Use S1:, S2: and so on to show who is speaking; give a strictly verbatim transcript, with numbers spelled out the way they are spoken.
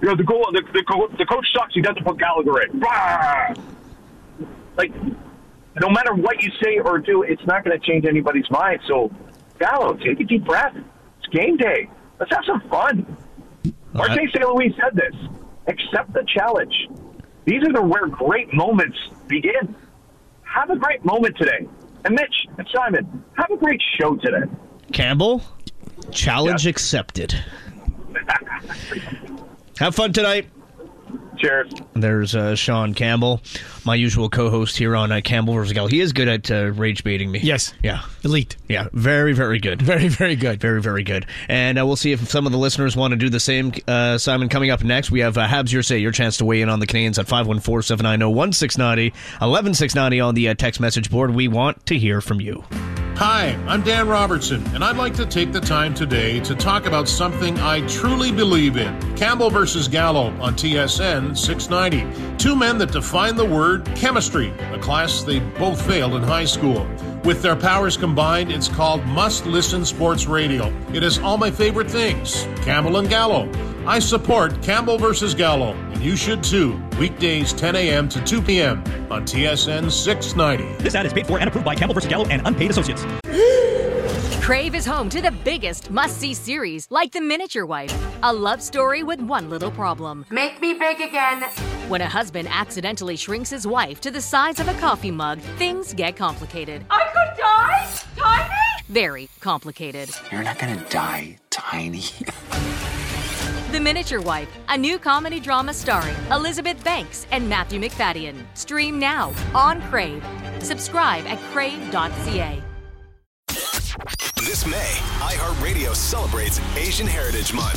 S1: you know, the goal, the, the, co- the coach sucks. He doesn't put Gallagher in. Blah! Like, no matter what you say or do, it's not going to change anybody's mind. So, Gallo, take a deep breath. It's game day. Let's have some fun. Martin Saint Louis said this. Accept the challenge. These are the where great moments begin. Have a great moment today. And Mitch and Simon, have a great show today.
S2: Campbell, challenge
S1: yes.
S2: accepted. Have fun tonight.
S1: Cheers.
S2: There's uh, Sean Campbell, my usual co-host here on uh, Campbell versus. Gal. He is good at uh, rage baiting me.
S3: Yes.
S2: Yeah.
S3: Elite.
S2: Yeah. Very, very good.
S3: Very, very good.
S2: Very, very good. And uh, we'll see if some of the listeners want to do the same. Uh, Simon, coming up next, we have uh, Habs Your Say, your chance to weigh in on the Canadiens at five one four, seven nine zero, one six nine zero, one one six nine zero on the uh, text message board. We want to hear from you.
S4: Hi, I'm Dan Robertson, and I'd like to take the time today to talk about something I truly believe in. Campbell versus Gallo on T S N six ninety. Two men that define the word chemistry, a class they both failed in high school. With their powers combined, it's called Must Listen Sports Radio. It is all my favorite things. Campbell and Gallo. I support Campbell versus Gallo, and you should too. Weekdays ten a.m. to two p.m. on T S N six ninety.
S5: This ad is paid for and approved by Campbell versus Gallo and unpaid associates.
S6: Crave is home to the biggest must-see series, like The Miniature Wife, a love story with one little problem.
S7: Make me big again.
S6: When a husband accidentally shrinks his wife to the size of a coffee mug, things get complicated.
S7: I could die? Tiny?
S6: Very complicated.
S8: You're not gonna die tiny.
S6: The Miniature Wife, a new comedy drama starring Elizabeth Banks and Matthew McFadden. Stream now on Crave. Subscribe at crave dot c a.
S9: This May, iHeartRadio celebrates Asian Heritage Month.